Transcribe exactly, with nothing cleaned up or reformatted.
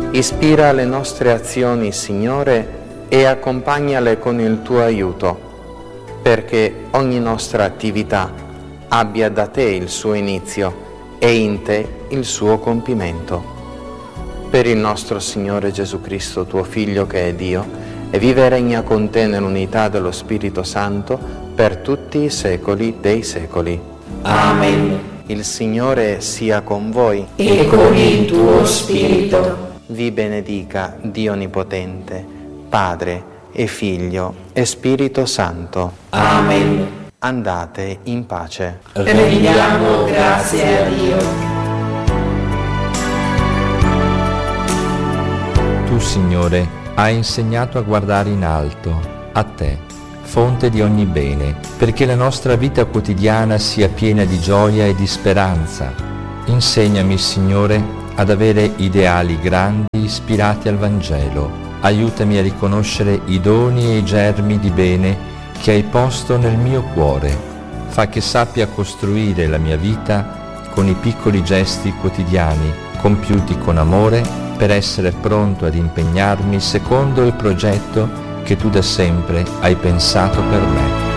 Ispira le nostre azioni, Signore, e accompagnale con il tuo aiuto, perché ogni nostra attività abbia da te il suo inizio e in te il suo compimento. Per il nostro Signore Gesù Cristo, tuo Figlio che è Dio, e vive e regna con te nell'unità dello Spirito Santo per tutti i secoli dei secoli. Amen. Il Signore sia con voi. E con il tuo spirito. Vi benedica Dio Onnipotente, Padre e Figlio e Spirito Santo. Amen. Andate in pace. Rendiamo grazie a Dio. Tu, Signore, hai insegnato a guardare in alto, a te, fonte di ogni bene, perché la nostra vita quotidiana sia piena di gioia e di speranza. Insegnami, Signore, ad avere ideali grandi ispirati al Vangelo. Aiutami a riconoscere i doni e i germi di bene che hai posto nel mio cuore. Fa che sappia costruire la mia vita con i piccoli gesti quotidiani, compiuti con amore, per essere pronto ad impegnarmi secondo il progetto che tu da sempre hai pensato per me.